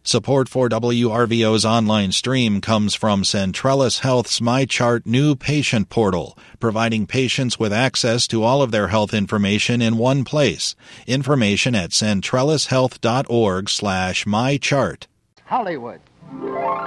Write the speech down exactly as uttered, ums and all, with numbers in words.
Support for W R V O's online stream comes from Centrellis Health's MyChart new patient portal, providing patients with access to all of their health information in one place. Information at centrellishealth dot org slash mychart. Hollywood.